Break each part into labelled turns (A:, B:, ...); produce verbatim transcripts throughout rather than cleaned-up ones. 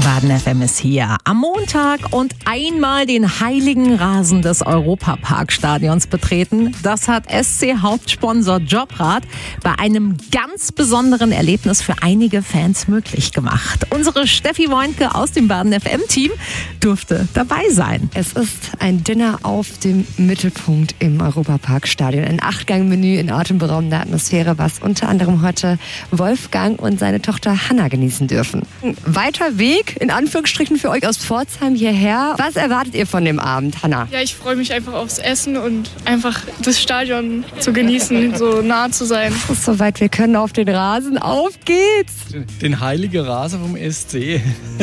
A: Baden F M ist hier am Montag und einmal den heiligen Rasen des Europaparkstadions betreten. Das hat S C Hauptsponsor Jobrad bei einem ganz besonderen Erlebnis für einige Fans möglich gemacht. Unsere Steffi Woinke aus dem Baden F M-Team durfte dabei sein.
B: Es ist ein Dinner auf dem Mittelpunkt im Europaparkstadion. Ein Achtgang-Menü in atemberaubender Atmosphäre, was unter anderem heute Wolfgang und seine Tochter Hanna genießen dürfen. Ein weiter Weg, in Anführungsstrichen, für euch aus Pforzheim hierher. Was erwartet ihr von dem Abend, Hanna?
C: Ja, ich freue mich einfach aufs Essen und einfach das Stadion zu genießen, so nah zu sein.
B: Es ist soweit, wir können auf den Rasen. Auf geht's!
D: Den heiligen Rasen vom S C.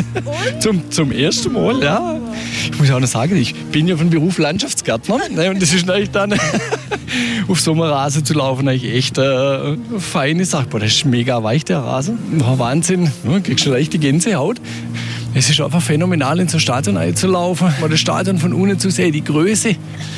D: zum, zum ersten Mal, ja. Ich muss auch noch sagen, ich bin ja von Beruf Landschaftsgärtner. Und das ist eigentlich dann auf so einem Rasen zu laufen, eigentlich echt eine äh, feine Sache. Boah, das ist mega weich, der Rasen. Oh, Wahnsinn, du kriegst schon leicht die Gänsehaut. Es ist einfach phänomenal, in so ein Stadion einzulaufen, mal das Stadion von unten zu sehen, die Größe.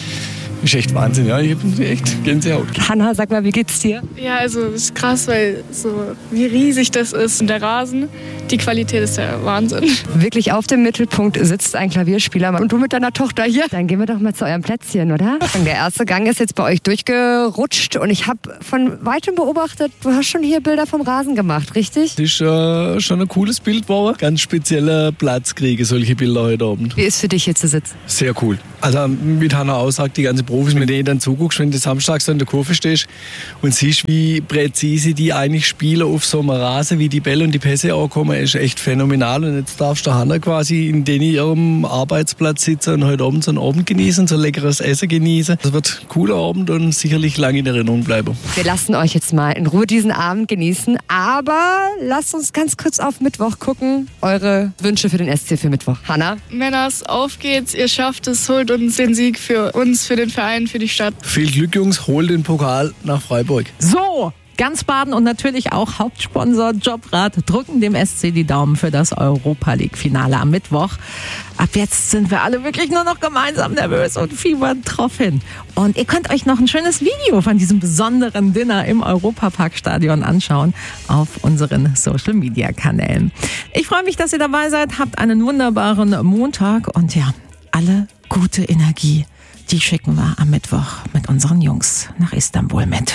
D: Das ist echt Wahnsinn, ja. Ich habe echt Gänsehaut.
B: Hanna, sag mal, wie geht's dir?
C: Ja, also es ist krass, weil so wie riesig das ist. Und der Rasen, die Qualität ist ja Wahnsinn.
B: Wirklich auf dem Mittelpunkt sitzt ein Klavierspieler und du mit deiner Tochter hier. Dann gehen wir doch mal zu eurem Plätzchen, oder? Der erste Gang ist jetzt bei euch durchgerutscht und ich habe von weitem beobachtet, du hast schon hier Bilder vom Rasen gemacht, richtig?
D: Das ist äh, schon ein cooles Bild geworden. Ganz spezieller Platz kriege solche Bilder heute Abend.
B: Wie ist für dich hier zu sitzen?
D: Sehr cool. Also mit Hanna aussagt, die ganze Profis, mit denen du dann zuguckst, wenn du samstags so in der Kurve stehst und siehst, wie präzise die eigentlich spielen auf so einem Rasen, wie die Bälle und die Pässe auch kommen, ist echt phänomenal. Und jetzt darfst du Hanna quasi in den ihrem Arbeitsplatz sitzen und heute Abend so einen Abend genießen, so ein leckeres Essen genießen. Das wird ein cooler Abend und sicherlich lange in Erinnerung bleiben.
B: Wir lassen euch jetzt mal in Ruhe diesen Abend genießen, aber lasst uns ganz kurz auf Mittwoch gucken. Eure Wünsche für den S C für Mittwoch. Hanna?
C: Männers, auf geht's, ihr schafft es, holt uns den Sieg für uns, für den Verein, für die Stadt.
D: Viel Glück, Jungs, hol den Pokal nach Freiburg.
A: So, ganz Baden und natürlich auch Hauptsponsor Jobrad drücken dem S C die Daumen für das Europa-League-Finale am Mittwoch. Ab jetzt sind wir alle wirklich nur noch gemeinsam nervös und fiebern drauf hin. Und ihr könnt euch noch ein schönes Video von diesem besonderen Dinner im Europaparkstadion anschauen auf unseren Social-Media-Kanälen. Ich freue mich, dass ihr dabei seid. Habt einen wunderbaren Montag und ja, alle gute Energie. Die schicken wir am Mittwoch mit unseren Jungs nach Istanbul mit.